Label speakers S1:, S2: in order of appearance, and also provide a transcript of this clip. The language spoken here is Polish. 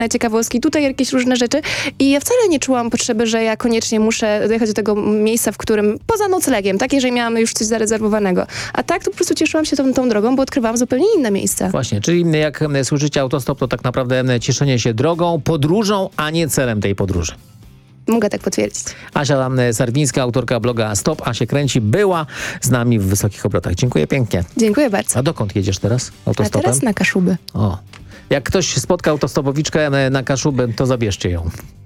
S1: ciekawostki, tutaj jakieś różne rzeczy i ja wcale nie czułam potrzeby, że ja koniecznie muszę dojechać do tego miejsca, w którym poza noclegiem, tak, jeżeli miałam już coś zarezerwowanego. A tak to po prostu cieszyłam się tą drogą, bo odkrywałam zupełnie inne miejsca.
S2: Właśnie, czyli jak słyszycie autostop, to tak naprawdę cieszenie się drogą, podróżą, a nie celem tej podróży.
S1: Mogę tak potwierdzić.
S2: Asia Sarwińska, autorka bloga Stop, a się kręci, była z nami w Wysokich Obrotach. Dziękuję pięknie.
S1: Dziękuję bardzo.
S2: A dokąd jedziesz teraz
S1: A
S2: autostopem?
S1: teraz na Kaszuby.
S2: O. Jak ktoś spotka autostopowiczkę na Kaszuby, to zabierzcie ją.